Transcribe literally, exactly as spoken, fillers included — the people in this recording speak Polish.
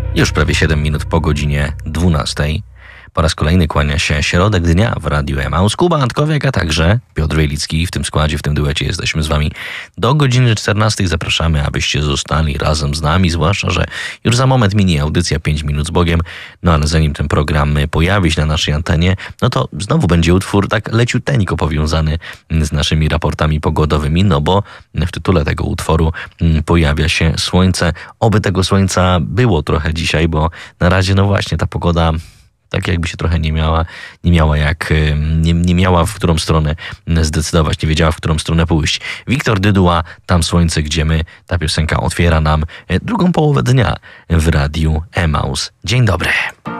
Już prawie siedem minut po godzinie dwunastej. Po raz kolejny kłania się środek dnia w Radiu Emaus. Kuba Antkowiak, a także Piotr Wielicki. W tym składzie, w tym duecie jesteśmy z wami do godziny czternastej. Zapraszamy, abyście zostali razem z nami, zwłaszcza, że już za moment minie audycja pięć minut z Bogiem. No ale zanim ten program pojawi się na naszej antenie, no to znowu będzie utwór tak leciuteńko powiązany z naszymi raportami pogodowymi, no bo w tytule tego utworu pojawia się słońce. Oby tego słońca było trochę dzisiaj, bo na razie no właśnie ta pogoda tak jakby się trochę nie miała, nie miała jak, nie, nie miała w którą stronę zdecydować, nie wiedziała w którą stronę pójść. Wiktor Dyduła, Tam słońce, gdzie my. Ta piosenka otwiera nam drugą połowę dnia w Radiu Emaus. Dzień dobry.